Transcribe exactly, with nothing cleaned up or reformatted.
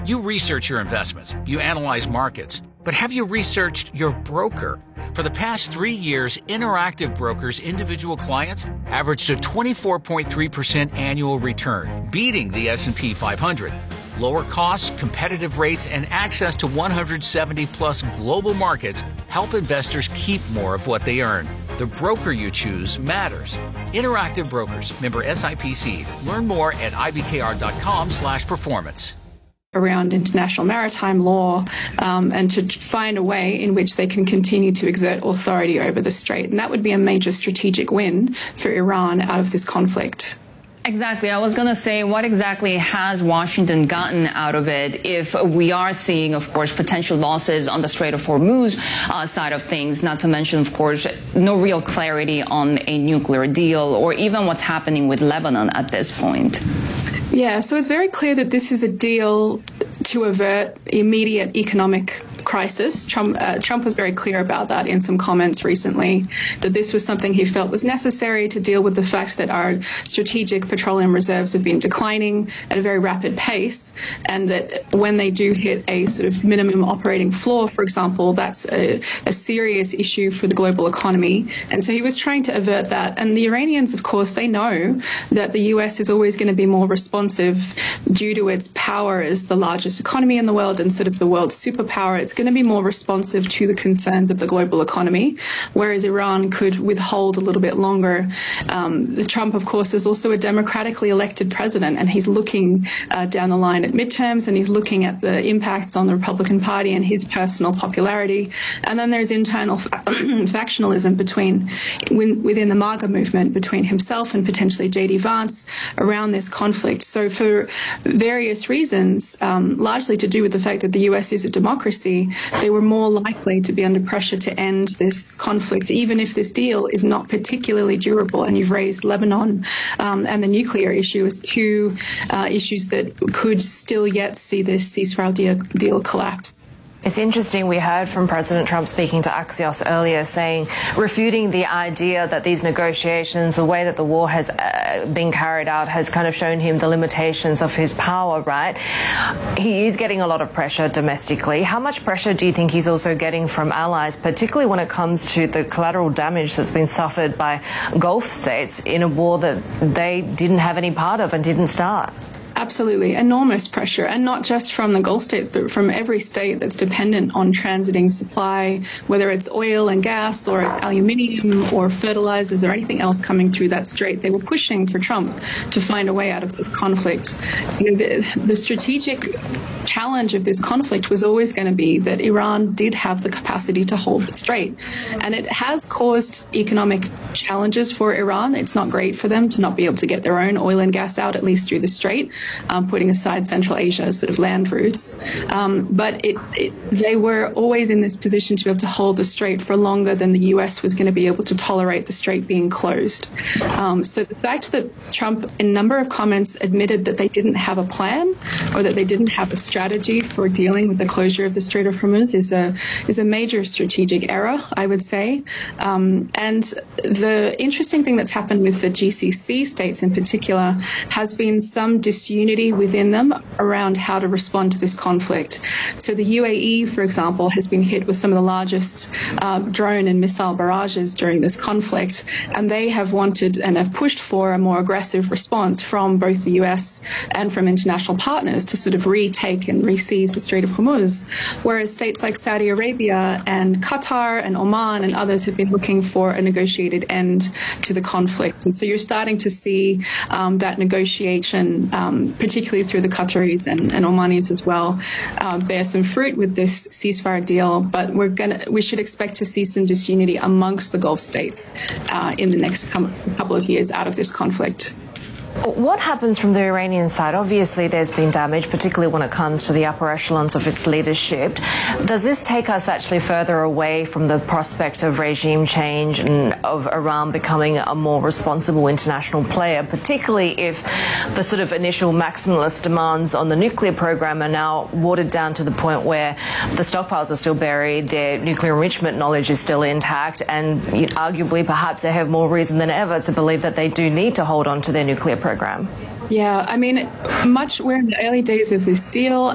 You research your investments, you analyze markets, but have you researched your broker? For the past three years, Interactive Brokers' individual clients averaged a twenty-four point three percent annual return, beating the S and P five hundred. Lower costs, competitive rates, and access to one hundred seventy plus global markets help investors keep more of what they earn. The broker you choose matters. Interactive Brokers, member S I P C. Learn more at ibkr.com slash performance. Around international maritime law um, and to find a way in which they can continue to exert authority over the strait. And that would be a major strategic win for Iran out of this conflict. Exactly. I was going to say, what exactly has Washington gotten out of it if we are seeing, of course, potential losses on the Strait of Hormuz uh, side of things, not to mention, of course, no real clarity on a nuclear deal or even what's happening with Lebanon at this point? Yeah, so it's very clear that this is a deal to avert immediate economic crisis. Trump, uh, Trump was very clear about that in some comments recently, that this was something he felt was necessary to deal with the fact that our strategic petroleum reserves have been declining at a very rapid pace, and that when they do hit a sort of minimum operating floor, for example, that's a, a serious issue for the global economy. And so he was trying to avert that. And the Iranians, of course, they know that the U S is always going to be more responsive due to its power as the largest economy in the world and sort of the world's superpower. It's going to be more responsive to the concerns of the global economy, whereas Iran could withhold a little bit longer. Um, the Trump, of course, is also a democratically elected president, and he's looking uh, down the line at midterms, and he's looking at the impacts on the Republican Party and his personal popularity. And then there's internal factionalism between within the MAGA movement between himself and potentially J D Vance around this conflict. So for various reasons, um, largely to do with the fact that the U S is a democracy, they were more likely to be under pressure to end this conflict, even if this deal is not particularly durable. And you've raised Lebanon um, and the nuclear issue as two uh, issues that could still yet see this ceasefire deal, deal collapse. It's interesting, we heard from President Trump speaking to Axios earlier saying, refuting the idea that these negotiations, the way that the war has uh, been carried out has kind of shown him the limitations of his power, right? He is getting a lot of pressure domestically. How much pressure do you think he's also getting from allies, particularly when it comes to the collateral damage that's been suffered by Gulf states in a war that they didn't have any part of and didn't start? Absolutely. Enormous pressure, and not just from the Gulf states, but from every state that's dependent on transiting supply, whether it's oil and gas or it's aluminium or fertilizers or anything else coming through that strait. They were pushing for Trump to find a way out of this conflict. You know, the, the strategic challenge of this conflict was always going to be that Iran did have the capacity to hold the strait. And it has caused economic challenges for Iran. It's not great for them to not be able to get their own oil and gas out, at least through the strait. Um, putting aside Central Asia as sort of land routes. Um, but it, it, they were always in this position to be able to hold the strait for longer than the U S was going to be able to tolerate the strait being closed. Um, so the fact that Trump, in a number of comments, admitted that they didn't have a plan or that they didn't have a strategy for dealing with the closure of the Strait of Hormuz is a, is a major strategic error, I would say. Um, and the interesting thing that's happened with the G C C states in particular has been some disunity within them around how to respond to this conflict. So the U A E, for example, has been hit with some of the largest uh, drone and missile barrages during this conflict, and they have wanted and have pushed for a more aggressive response from both the U S and from international partners to sort of retake and re-seize the Strait of Hormuz, whereas states like Saudi Arabia and Qatar and Oman and others have been looking for a negotiated end to the conflict. And so you're starting to see um, that negotiation um, particularly through the Qataris and, and Omanis as well, uh, bear some fruit with this ceasefire deal. But we're gonna, we should expect to see some disunity amongst the Gulf states uh, in the next couple of years out of this conflict. What happens from the Iranian side? Obviously, there's been damage, particularly when it comes to the upper echelons of its leadership. Does this take us actually further away from the prospect of regime change and of Iran becoming a more responsible international player, particularly if the sort of initial maximalist demands on the nuclear program are now watered down to the point where the stockpiles are still buried, their nuclear enrichment knowledge is still intact, and arguably perhaps they have more reason than ever to believe that they do need to hold on to their nuclear program? Yeah, I mean, much we're in the early days of this deal.